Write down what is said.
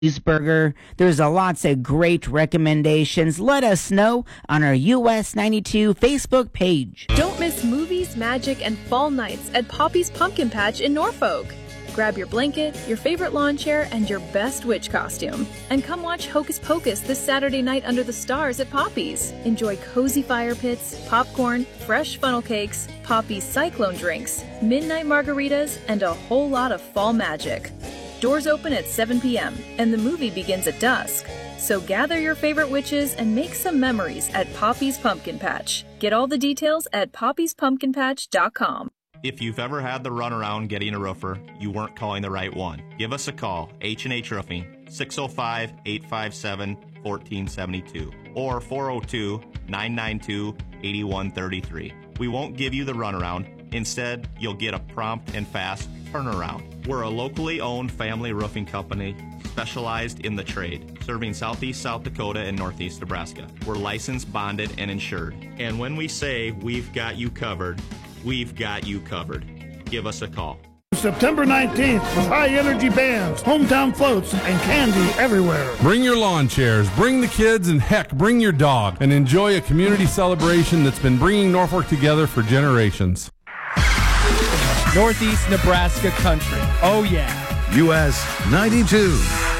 cheeseburger. There's a lots of great recommendations. Let us know on our US 92 Facebook page. Don't miss movies, magic, and fall nights at Poppy's Pumpkin Patch in Norfolk. Grab your blanket, your favorite lawn chair, and your best witch costume. And come watch Hocus Pocus this Saturday night under the stars at Poppy's. Enjoy cozy fire pits, popcorn, fresh funnel cakes, Poppy's cyclone drinks, midnight margaritas, and a whole lot of fall magic. Doors open at 7 p.m. and the movie begins at dusk. So gather your favorite witches and make some memories at Poppy's Pumpkin Patch. Get all the details at poppyspumpkinpatch.com. If you've ever had the runaround getting a roofer, you weren't calling the right one. Give us a call, H&H Roofing, 605-857-1472 or 402-992-8133. We won't give you the runaround. Instead, you'll get a prompt and fast turnaround. We're a locally owned family roofing company specialized in the trade, serving southeast South Dakota and northeast Nebraska. We're licensed, bonded, and insured. And when we say we've got you covered, we've got you covered. Give us a call. September 19th with high-energy bands, hometown floats, and candy everywhere. Bring your lawn chairs, bring the kids, and heck, bring your dog, and enjoy a community celebration that's been bringing Norfolk together for generations. Northeast Nebraska country. Oh, yeah. US 92.